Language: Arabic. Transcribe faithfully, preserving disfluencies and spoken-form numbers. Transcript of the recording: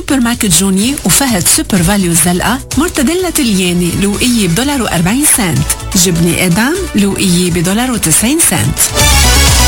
سوبر ماركت جوني وفهد سوبر فاليو الزلقة، مرتديلا تلياني لوقية بدولار وأربعين سنت، جبنة إدام لوقية بدولار وتسعين سنت.